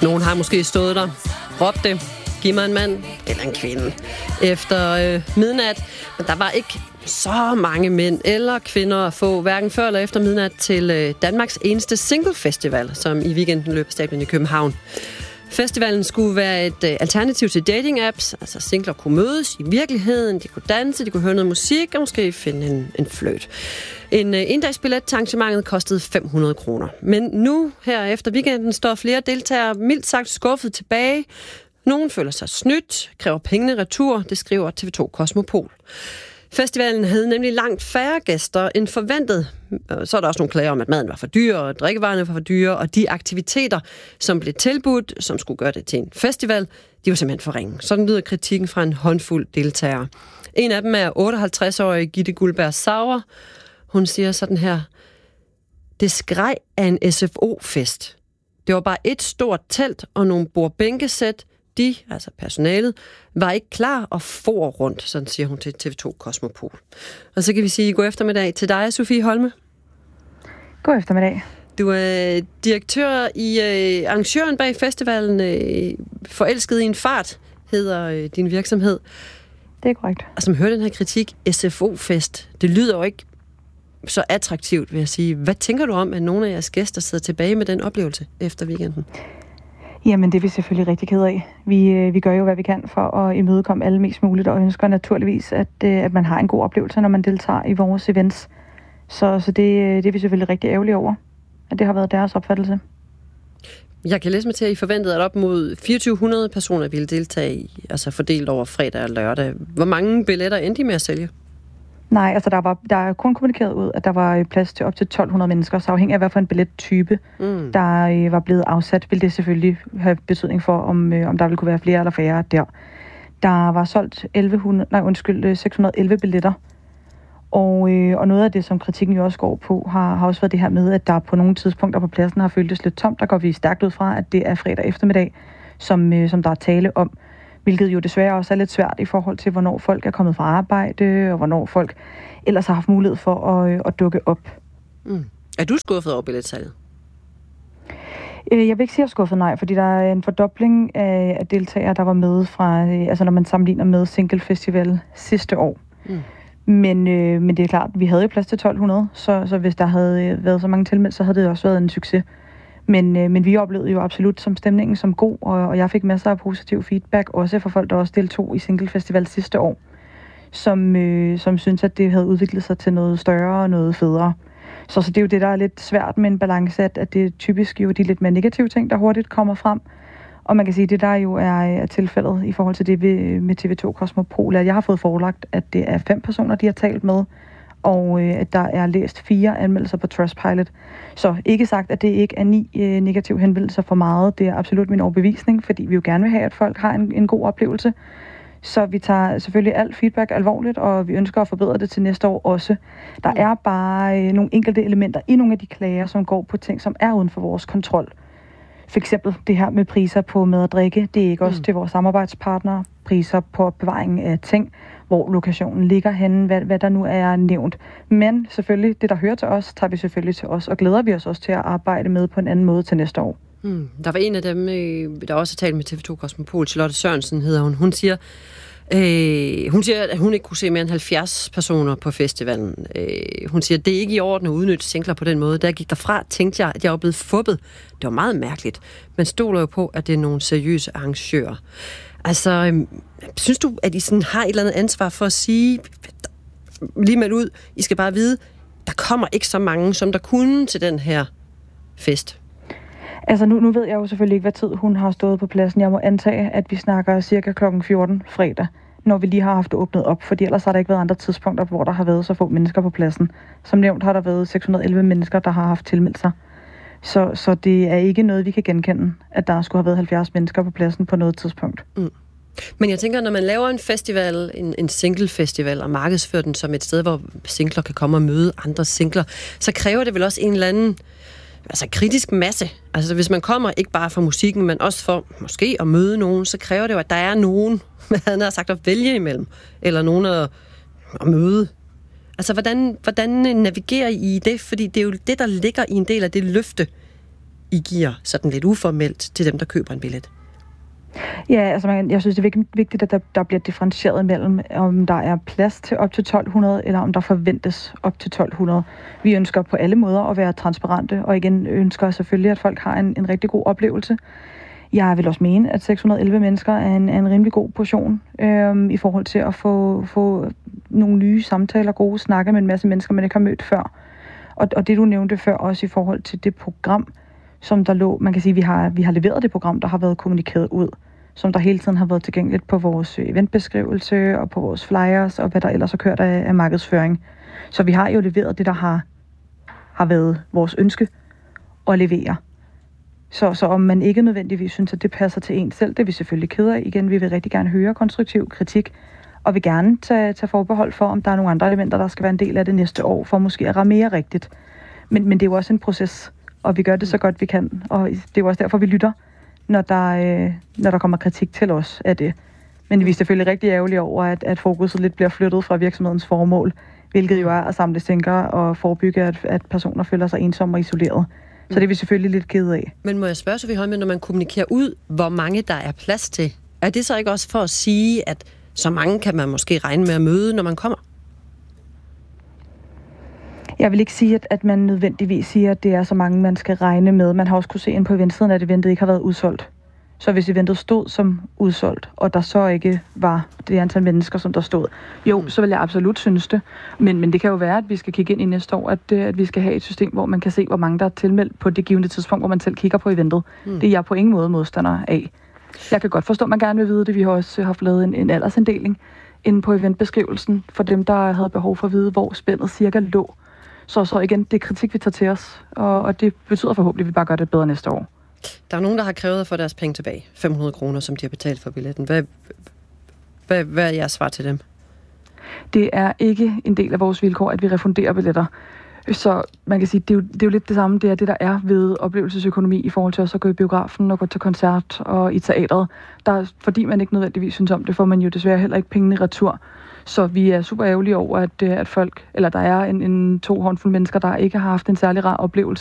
Nogen har måske stået der, råbt det, giv mig en mand eller en kvinde, efter midnat. Men der var ikke så mange mænd eller kvinder at få, hverken før eller efter midnat, til Danmarks eneste single-festival, som i weekenden løb af stablen i København. Festivalen skulle være et alternativ til dating-apps, altså singler kunne mødes i virkeligheden, de kunne danse, de kunne høre noget musik og måske finde en fløjt. En endagsbillet til arrangementet kostede 500 kroner. Men nu, her efter weekenden, står flere deltagere mildt sagt skuffet tilbage. Nogen føler sig snydt, kræver pengene retur, det skriver TV2 Kosmopol. Festivalen havde nemlig langt færre gæster end forventet. Så er der også nogle klager om, at maden var for dyr, og drikkevarerne var for dyre, og de aktiviteter, som blev tilbudt, som skulle gøre det til en festival, de var simpelthen for ringe. Sådan lyder kritikken fra en håndfuld deltagere. En af dem er 58-årige Gitte Guldberg Sauer. Hun siger sådan her: det skreg af en SFO-fest. Det var bare et stort telt og nogle bordbænkesæt. De, altså personalet, var ikke klar og for rundt, sådan siger hun til TV2 Kosmopol. Og så kan vi sige god eftermiddag til dig, Sofie Holme. God eftermiddag. Du er direktør i arrangøren bag festivalen Forelsket i en fart, hedder din virksomhed. Det er korrekt. Og som hører den her kritik, SFO-fest, det lyder jo ikke så attraktivt, vil jeg sige. Hvad tænker du om, at nogle af jeres gæster sidder tilbage med den oplevelse efter weekenden? Jamen, det er vi selvfølgelig rigtig ked af. Vi gør jo, hvad vi kan for at imødekomme alle mest muligt, og ønsker naturligvis, at man har en god oplevelse, når man deltager i vores events. Så det er vi selvfølgelig rigtig ærgerlige over, at det har været deres opfattelse. Jeg kan læse mig til, at I forventede, at op mod 2400 personer ville deltage i, altså fordelt over fredag og lørdag. Hvor mange billetter endte I med at sælge? Nej, altså der er kun kommunikeret ud, at der var plads til op til 1200 mennesker, så afhængig af hvad for en billettype, der var blevet afsat, vil det selvfølgelig have betydning for, om der ville kunne være flere eller færre der. Der var solgt 611 billetter, og noget af det, som kritikken jo også går på, har også været det her med, at der på nogle tidspunkter på pladsen har føltes lidt tomt. Der går vi stærkt ud fra, at det er fredag eftermiddag, som der er tale om. Hvilket jo desværre også er lidt svært i forhold til, hvornår folk er kommet fra arbejde, og hvornår folk ellers har haft mulighed for at dukke op. Er du skuffet over billetsalget? Jeg vil ikke sige, at jeg er skuffet, nej, fordi der er en fordobling af deltagere, der var med fra, altså når man sammenligner med Single Festival sidste år. Men det er klart, vi havde jo plads til 1200, så hvis der havde været så mange tilmeldt, så havde det også været en succes. Men vi oplevede jo absolut som stemningen som god, og jeg fik masser af positiv feedback, også fra folk, der også deltog i Single Festival sidste år, som synes, at det havde udviklet sig til noget større og noget federe. Så det er jo det, der er lidt svært med en balance, at det er typisk jo de lidt mere negative ting, der hurtigt kommer frem. Og man kan sige, at det der jo er tilfældet i forhold til det med TV2 Kosmopol, at jeg har fået forelagt, at det er 5 personer, de har talt med, og at der er læst 4 anmeldelser på Trustpilot. Så ikke sagt, at det ikke er 9 negative henvendelser for meget. Det er absolut min overbevisning, fordi vi jo gerne vil have, at folk har en god oplevelse. Så vi tager selvfølgelig alt feedback alvorligt, og vi ønsker at forbedre det til næste år også. Der er bare nogle enkelte elementer i nogle af de klager, som går på ting, som er uden for vores kontrol. For eksempel det her med priser på mad og drikke. Det er ikke også til vores samarbejdspartnere. Priser på opbevaringen af ting, hvor lokationen ligger henne, hvad der nu er nævnt. Men selvfølgelig, det der hører til os, tager vi selvfølgelig til os, og glæder vi os også til at arbejde med på en anden måde til næste år. Der var en af dem, der også har talt med TV2 Kosmopol, Charlotte Sørensen hedder hun. Hun siger, at hun ikke kunne se mere end 70 personer på festivalen. Hun siger, at det er ikke i orden at udnytte singler på den måde. Da jeg gik derfra, tænkte jeg, at jeg var blevet fubbet. Det var meget mærkeligt. Man stoler jo på, at det er nogle seriøse arrangører. Altså, synes du, at I sådan har et eller andet ansvar for at sige, lige med ud, I skal bare vide, der kommer ikke så mange, som der kunne til den her fest? Altså nu ved jeg jo selvfølgelig ikke, hvad tid hun har stået på pladsen. Jeg må antage, at vi snakker cirka kl. 14 fredag, når vi lige har haft åbnet op, fordi ellers har der ikke været andre tidspunkter, hvor der har været så få mennesker på pladsen. Som nævnt har der været 611 mennesker, der har haft tilmeldt sig. Så det er ikke noget, vi kan genkende, at der skulle have været 70 mennesker på pladsen på noget tidspunkt. Men jeg tænker, når man laver en festival, en single-festival, og markedsfører den som et sted, hvor singler kan komme og møde andre singler, så kræver det vel også en eller anden kritisk masse. Altså hvis man kommer ikke bare for musikken, men også for måske at møde nogen, så kræver det jo, at der er nogen, man har sagt, at vælge imellem, eller nogen at møde. Altså hvordan navigerer I det? Fordi det er jo det, der ligger i en del af det løfte, I giver sådan lidt uformelt til dem, der køber en billet? Ja, altså jeg synes, det er vigtigt, at der bliver differentieret mellem, om der er plads til op til 1200, eller om der forventes op til 1200. Vi ønsker på alle måder at være transparente, og igen ønsker selvfølgelig, at folk har en rigtig god oplevelse. Jeg vil også mene, at 611 mennesker er en rimelig god portion i forhold til at få nogle nye samtaler, gode snakke med en masse mennesker, man ikke har mødt før. Og det, du nævnte før, også i forhold til det program, som der lå, man kan sige, vi har leveret det program, der har været kommunikeret ud, som der hele tiden har været tilgængeligt på vores eventbeskrivelse og på vores flyers og hvad der ellers har kørt af markedsføring. Så vi har jo leveret det, der har været vores ønske at levere. Så om man ikke nødvendigvis synes, at det passer til en selv, det er vi selvfølgelig kede af. Igen, vi vil rigtig gerne høre konstruktiv kritik, og vil gerne tage forbehold for, om der er nogle andre elementer, der skal være en del af det næste år, for måske at ramme mere rigtigt. Men det er jo også en proces, og vi gør det så godt vi kan, og det er jo også derfor, vi lytter, når der kommer kritik til os af det. Men vi er selvfølgelig rigtig ærgerlige over, at fokuset lidt bliver flyttet fra virksomhedens formål, hvilket jo er at samle sænker og forebygge, at personer føler sig ensomme og isoleret. Så det er vi selvfølgelig lidt kede af. Men må jeg spørge, Sofie Holmen, når man kommunikerer ud, hvor mange der er plads til, er det så ikke også for at sige, at så mange kan man måske regne med at møde, når man kommer? Jeg vil ikke sige, at man nødvendigvis siger, at det er så mange, man skal regne med. Man har også kunne se ind på eventsiden, at eventet ikke har været udsolgt. Så hvis eventet stod som udsolgt, og der så ikke var det antal mennesker, som der stod, så vil jeg absolut synes det. Men det kan jo være, at vi skal kigge ind i næste år, at vi skal have et system, hvor man kan se, hvor mange der er tilmeldt på det givende tidspunkt, hvor man selv kigger på eventet. Det er jeg på ingen måde modstander af. Jeg kan godt forstå, at man gerne vil vide det. Vi har også haft lavet en aldersinddeling inde på eventbeskrivelsen for dem, der havde behov for at vide, hvor spændet cirka lå. Så igen, det er kritik, vi tager til os, og det betyder forhåbentlig, at vi bare gør det bedre næste år. Der er nogen, der har krævet at få deres penge tilbage. 500 kroner, som de har betalt for billetten. Hvad er jeres svar til dem? Det er ikke en del af vores vilkår, at vi refunderer billetter. Så man kan sige, det er jo lidt det samme. Det er det, der er ved oplevelsesøkonomi i forhold til også at gå i biografen og gå til koncert og i teatret. Fordi man ikke nødvendigvis synes om det, får man jo desværre heller ikke pengene i retur. Så vi er super ærgerlige over, at folk, eller der er en 2 håndfuld mennesker, der ikke har haft en særlig rar oplevelse